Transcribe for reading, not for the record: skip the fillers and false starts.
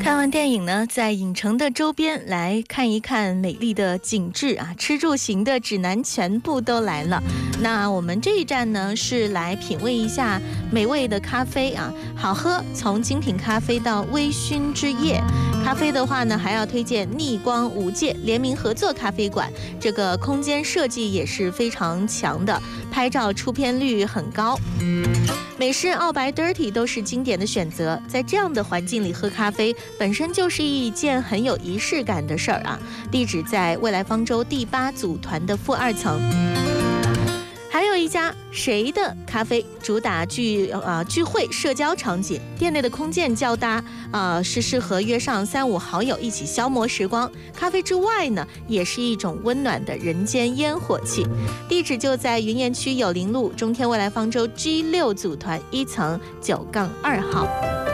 看完电影呢，在影城的周边来看一看美丽的景致啊，吃住行的指南全部都来了。那我们这一站呢，是来品味一下美味的咖啡啊，好喝从精品咖啡到微醺之夜。咖啡的话呢，还要推荐逆光无界联名合作咖啡馆，这个空间设计也是非常强的，拍照出片率很高。美式澳白 Dirty 都是经典的选择，在这样的环境里喝咖啡本身就是一件很有仪式感的事儿啊。地址在未来方舟第8组团的负2层。还有一家谁的咖啡，主打聚会社交场景，店内的空间较大是适合约上3-5好友一起消磨时光。咖啡之外呢，也是一种温暖的人间烟火气。地址就在云岩区友邻路中天未来方舟 G6 组团1层9-2号。